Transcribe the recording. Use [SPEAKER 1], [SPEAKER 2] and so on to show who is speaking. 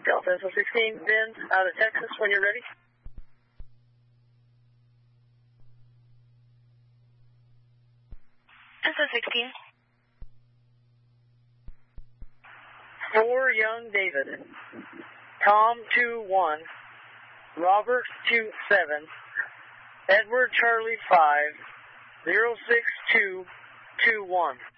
[SPEAKER 1] Delta SO16, Ben, out of Texas, when you're ready.
[SPEAKER 2] SO16.
[SPEAKER 1] For young David, Tom 2-1, Robert 2-7, Edward Charlie 5, 06221.